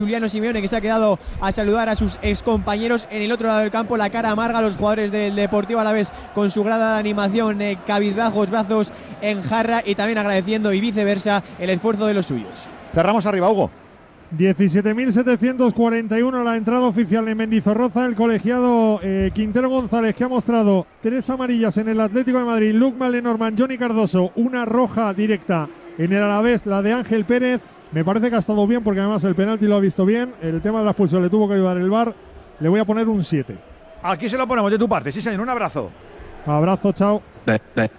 Juliano Simeone, que se ha quedado a saludar a sus excompañeros en el otro lado del campo, la cara amarga a los jugadores del Deportivo Alavés con su grada de animación, cabizbajos, brazos en jarra, y también agradeciendo y viceversa el esfuerzo de los suyos. Cerramos arriba, Hugo. 17.741 la entrada oficial en Mendizorroza. El colegiado Quintero González, que ha mostrado 3 amarillas en el Atlético de Madrid, Luc Malenormand, Johnny Cardoso, una roja directa en el Alavés, la de Ángel Pérez. Me parece que ha estado bien porque además el penalti lo ha visto bien. El tema de la expulsión le tuvo que ayudar el VAR. Le voy a poner un 7. Aquí se lo ponemos de tu parte, sí señor, un abrazo. Abrazo, chao.